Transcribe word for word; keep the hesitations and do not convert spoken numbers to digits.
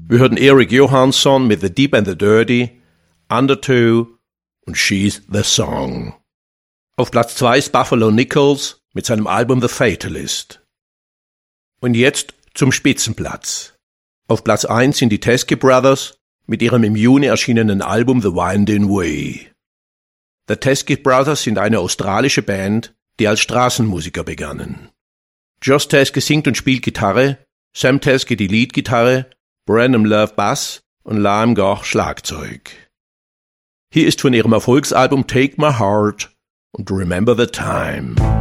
Wir hörten Eric Johansson mit The Deep and the Dirty, Undertow und She's the Song. Auf Platz zwei ist Buffalo Nichols mit seinem Album The Fatalist. Und jetzt zum Spitzenplatz. Auf Platz eins sind die Teskey Brothers mit ihrem im Juni erschienenen Album The Winding Way. The Teskey Brothers sind eine australische Band, die als Straßenmusiker begannen. Josh Teskey singt und spielt Gitarre, Sam Teskey die Leadgitarre, Brandon Love Bass und Liam Goch Schlagzeug. Hier ist von ihrem Erfolgsalbum Take My Heart und Remember the Time.